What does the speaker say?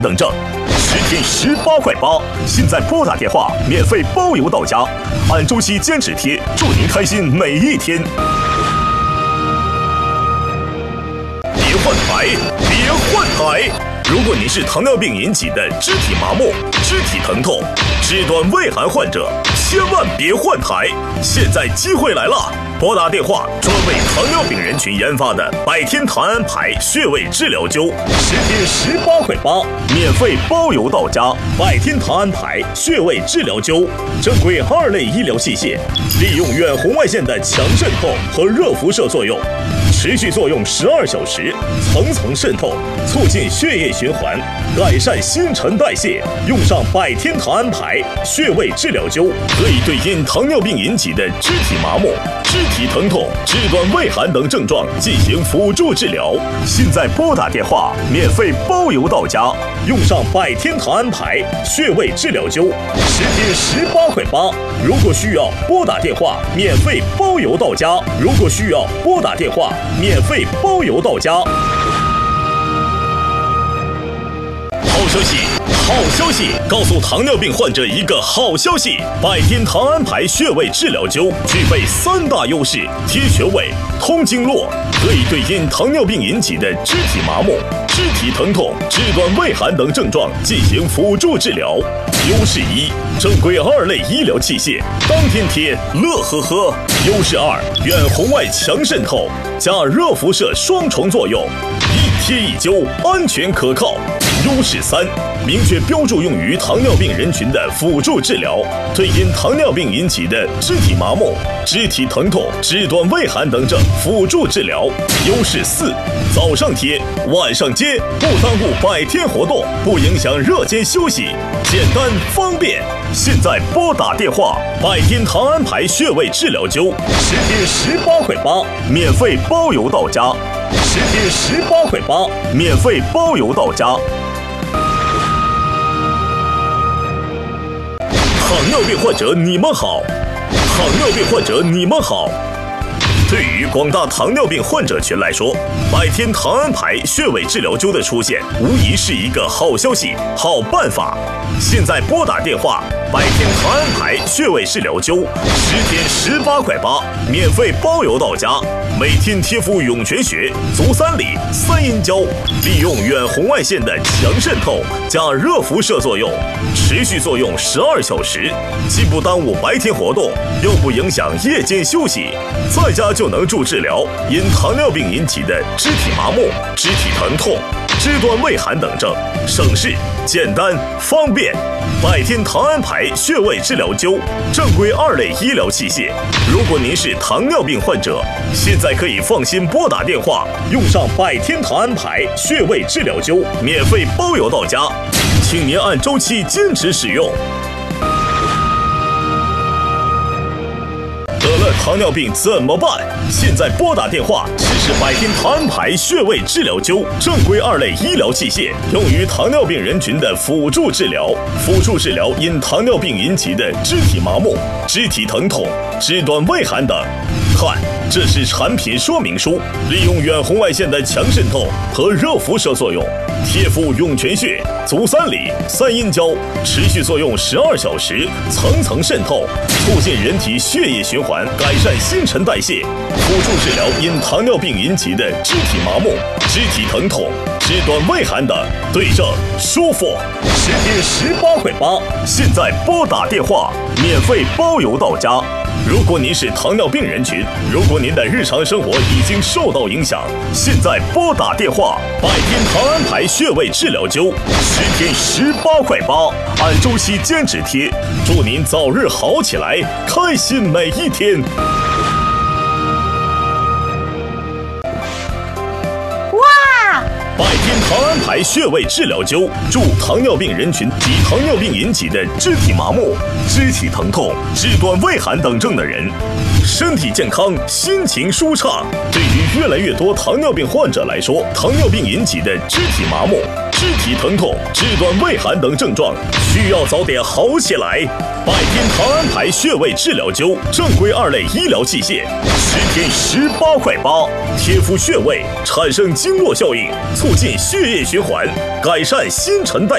等证，10天18块8。现在拨打电话，免费包邮到家。按周期坚持贴，祝您开心每一天。别换台，别换台！如果您是糖尿病引起的肢体麻木、肢体疼痛、肢端畏寒患者，千万别换台！现在机会来了！拨打电话，专为糖尿病人群研发的百天糖安牌穴位治疗灸，10天18块8，免费包邮到家。百天糖安牌穴位治疗灸，正规2类医疗器械，利用远红外线的强渗透和热辐射作用，持续作用12小时，层层渗透，促进血液循环，改善新陈代谢。用上百天糖安牌穴位治疗灸，可以对因糖尿病引起的肢体麻木、肢体疼痛、肢端畏寒等症状进行辅助治疗。现在拨打电话，免费包邮到家。用上百天糖安牌穴位治疗灸，10天18块8。如果需要，拨打电话，免费包邮到家。如果需要，拨打电话，免费包邮到家。好消息！好消息！告诉糖尿病患者一个好消息：百天糖安牌穴位治疗灸具备3大优势：贴穴位、通经络，可以对因糖尿病引起的肢体麻木、肢体疼痛、肢端畏寒等症状进行辅助治疗。优势1：正规2类医疗器械，当天贴，乐呵呵。优势2：远红外强渗透加热辐射双重作用，一贴一灸，安全可靠。优势3：明确标注用于糖尿病人群的辅助治疗，对因糖尿病引起的肢体麻木、肢体疼痛、肢端畏寒等症辅助治疗。优势4：早上贴，晚上接，不耽误百天活动，不影响热间休息，简单方便。现在拨打电话，百天糖安牌穴位治疗灸，10天18块8，免费包邮到家。10天18块8，免费包邮到家。糖尿病患者你们好，糖尿病患者你们好。对于广大糖尿病患者群来说，百天糖安牌穴位治疗灸的出现，无疑是一个好消息、好办法。现在拨打电话，百天糖安牌穴位治疗灸，10天18块8，免费包邮到家。每天贴敷涌泉穴、足三里、三阴交，利用远红外线的强渗透加热辐射作用，持续作用12小时，既不耽误白天活动，又不影响夜间休息，在家就能助治疗因糖尿病引起的肢体麻木、肢体疼痛、肢端畏寒等症，省事、简单、方便。百天糖安牌穴位治疗灸，正规2类医疗器械。如果您是糖尿病患者，现在可以放心拨打电话，用上百天糖安牌穴位治疗灸，免费包邮到家，请您按周期坚持使用。得了糖尿病怎么办？现在拨打电话试试百天糖安牌穴位治疗灸，正规2类医疗器械，用于糖尿病人群的辅助治疗。辅助治疗因糖尿病引起的肢体麻木、肢体疼痛、肢端畏寒等。看，这是产品说明书，利用远红外线的强渗透和热辐射作用，贴敷涌泉穴、足三里、三阴交，持续作用12小时，层层渗透，促进人体血液循环，改善新陈代谢，辅助治疗因糖尿病引起的肢体麻木、肢体疼痛、肢端畏寒等，对症舒服。10天18块8，现在拨打电话，免费包邮到家。如果您是糖尿病人群，如果您的日常生活已经受到影响，现在拨打电话，百天糖安牌穴位治疗灸，10天18块8，按周期坚持贴，祝您早日好起来，开心每一天。百天糖安牌穴位治疗灸，助糖尿病人群及糖尿病引起的肢体麻木、肢体疼痛、肢端畏寒等症的人，身体健康，心情舒畅。对于越来越多糖尿病患者来说，糖尿病引起的肢体麻木、肢体疼痛、肢端畏寒等症状需要早点好起来。百天糖安牌穴位治疗灸，正规2类医疗器械，10天18块8，贴敷穴位产生经络效应，促进血液循环，改善新陈代